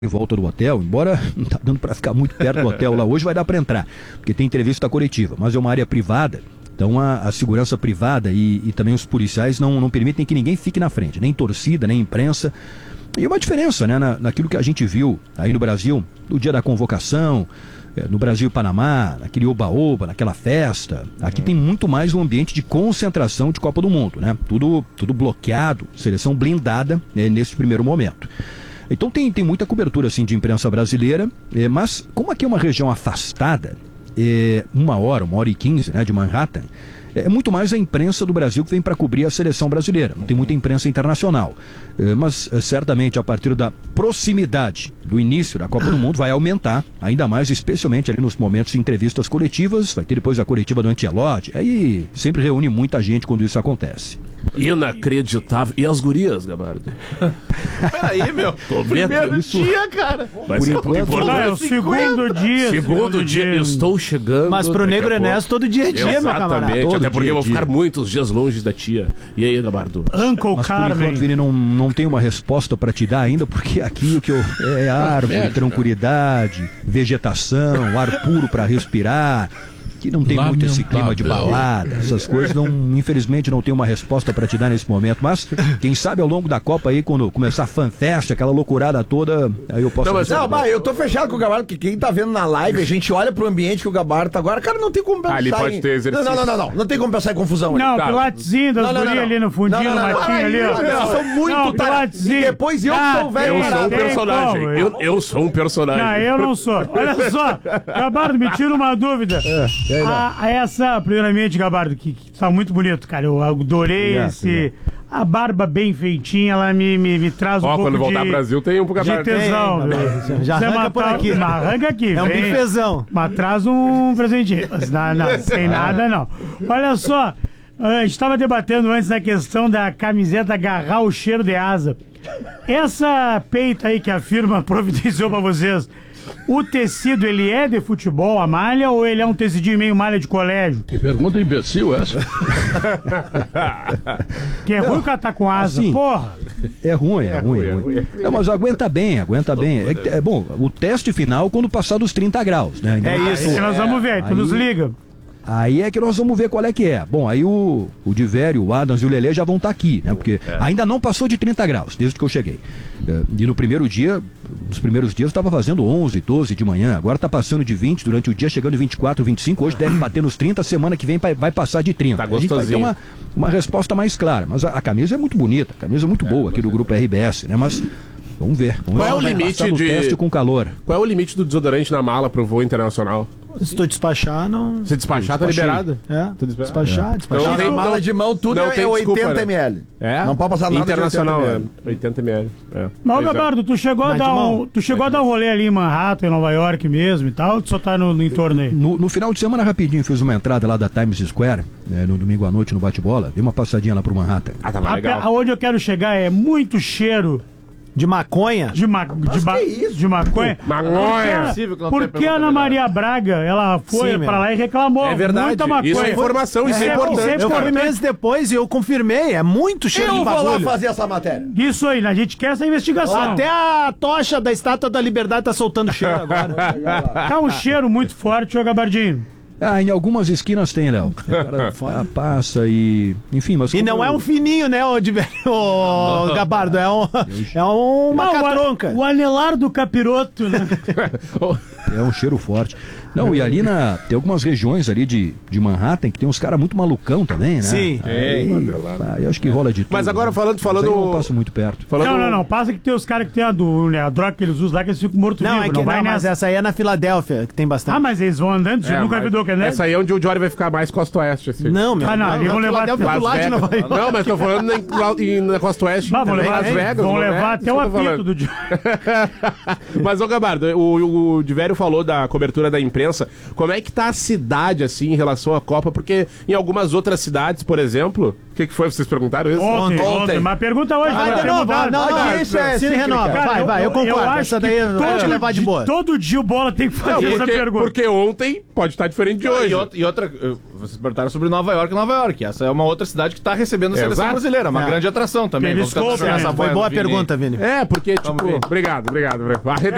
em volta do hotel, embora não tá dando para ficar muito perto do hotel lá hoje, vai dar para entrar, porque tem entrevista coletiva, mas é uma área privada, então a segurança privada e também os policiais não permitem que ninguém fique na frente, nem torcida, nem imprensa. E uma diferença, né, naquilo que a gente viu aí no Brasil, no dia da convocação, no Brasil e Panamá, naquele oba-oba, naquela festa. Aqui tem muito mais um ambiente de concentração de Copa do Mundo, né? Tudo bloqueado, seleção blindada, né, nesse primeiro momento. Então tem muita cobertura assim, de imprensa brasileira, mas como aqui é uma região afastada, 1h, 1h15, né, de Manhattan, é muito mais a imprensa do Brasil que vem para cobrir a seleção brasileira. Não tem muita imprensa internacional. Mas certamente a partir da proximidade do início da Copa do Mundo vai aumentar, ainda mais, especialmente ali nos momentos de entrevistas coletivas. Vai ter depois a coletiva do Ancelotti. Aí sempre reúne muita gente quando isso acontece. Inacreditável. E as gurias, Gabardo? Peraí, meu. Primeiro dia, cara. Mas é o segundo dia. Segundo dia, eu estou chegando. Mas pro Negro Ernesto todo dia é dia, meu camarada. Exatamente, até porque dia, eu vou ficar dia. muitos dias longe da tia. E aí, Gabardo? Uncle Mas por Carmen. enquanto, Vini, não tem uma resposta para te dar ainda, porque aqui o que é árvore, tranquilidade, vegetação, ar puro para respirar. Que não tem muito esse clima de balada, essas coisas, infelizmente não tem uma resposta para te dar nesse momento, mas quem sabe ao longo da Copa aí, quando começar a fanfest, aquela loucurada toda, aí eu posso... Eu tô fechado com o Gabardo, porque quem tá vendo na live, a gente olha pro ambiente que o Gabardo tá agora, cara, não tem como pensar Ali pode ter exercício. Não tem como pensar em confusão ali. Não, Tá. pilatezinho das gurias ali no fundinho, no matinho ali, ó. Vocês são muito pilatezinho. E depois eu que sou o velho Eu sou um parado. personagem. Eu sou um personagem. Não, eu não sou. Olha só, Gabardo, me tira uma dúvida. Primeiramente, Gabardo, que tá muito bonito, cara. Eu adorei a barba bem feitinha, ela me traz um pouco quando voltar ao Brasil tem um pro de Gabardo. tesão. Já arranca por aqui. Arranca aqui. É um vem. bifezão. Mas traz um presentinho. Não, sem nada, não. Olha só, a gente estava debatendo antes da questão da camiseta agarrar o cheiro de asa. Essa peita aí que a firma providenciou pra vocês, o tecido, ele é de futebol, a malha, ou ele é um tecidinho meio malha de colégio? Que pergunta imbecil essa? Que é ruim o cara tá com asa, assim, porra. É ruim. Não, mas aguenta bem. É bom, o teste final quando passar dos 30 graus, né? É isso que nós vamos ver, tu nos liga. Aí é que nós vamos ver qual é que é. Bom, aí o Divério, o Adams e o Lelê já vão estar aqui, né? Porque ainda não passou de 30 graus, desde que eu cheguei. E no primeiro dia, nos primeiros dias estava fazendo 11, 12 de manhã, agora está passando de 20 durante o dia, chegando em 24, 25, hoje deve bater nos 30, semana que vem vai passar de 30. Tá A gente vai ter gostosinho. uma resposta mais clara, mas a camisa é muito bonita, a camisa é muito boa aqui do Grupo RBS, né? Mas vamos ver. Qual é o limite no de teste com calor. Qual é o limite do desodorante na mala pro voo internacional? Se tu despachar, não... Se despachar, tá liberado. Despachar. Não tem- Mala de mão, tudo não é tem 80 desculpa, né? ml. É? Não pode passar nada internacional, de 80 ml. 80 ml. Mas, Pois é. Gabardo, tu chegou a dar um rolê ali em Manhattan, em Nova York mesmo e tal, ou tu só tá no entorno aí? No final de semana, rapidinho, fiz uma entrada lá da Times Square, né, no domingo à noite no bate-bola, dei uma passadinha lá pro Manhattan. Ah, tá legal. Aonde eu quero chegar é muito cheiro De maconha? de maconha. Maconha. Porque a Ana Maria Braga, ela foi Sim, pra lá e reclamou. É verdade. Muita maconha. Isso é informação, isso é importante. Eu cara. fui meses depois e eu confirmei. É muito cheiro de Eu vou lá bagulho. fazer essa matéria. Isso aí, a gente quer essa investigação. Até a tocha da Estátua da Liberdade tá soltando cheiro agora. Tá um cheiro muito forte, ô Gabardinho. Em algumas esquinas tem, Léo. O cara passa e... Enfim, mas... E não é um fininho, né, ô Gabardo? É uma catronca. O anelar do capiroto, né? É um cheiro forte. Não, e ali tem algumas regiões ali de Manhattan que tem uns caras muito malucão também, né? Sim. Eu acho que rola de tudo. Mas agora né? falando... Mas aí eu não passo muito perto. Não. Passa que tem os caras que tem a droga que eles usam lá, que eles ficam mortos-vivos. Não, é que Não vai não, mas nessa. essa aí é na Filadélfia, que tem bastante. Ah, mas eles vão andando, você nunca viu que, né? Essa aí é onde o Jory vai ficar mais costa oeste. Assim. Não, meu. Eles vão levar Filadélfia do lado de Nova York. Não, mas tô falando na costa oeste. Vão também, levar, Las Vegas. vão levar até o Isso que eu tô apito falando. do dia. Mas, ô Gabardo, o Divério falou da cobertura da imprensa. Como é que tá a cidade, assim, em relação à Copa? Porque em algumas outras cidades, por exemplo... O que foi? Vocês perguntaram isso? Ontem. Mas pergunta hoje. Vai vai renovar. mudar. Não, se renova. Cara, Vai, eu concordo. acho Essa daí eu vou te levar de boa. Todo dia o Bola tem que fazer essa pergunta. Porque ontem pode estar diferente de hoje. E outra, vocês perguntaram sobre Nova York. Essa é uma outra cidade que está recebendo a seleção Exato. brasileira, uma grande atração também. Periscope, Vamos tentar né? essa Foi boia boa a do Vini. pergunta, Vini. É, porque, tipo... ver. Obrigado.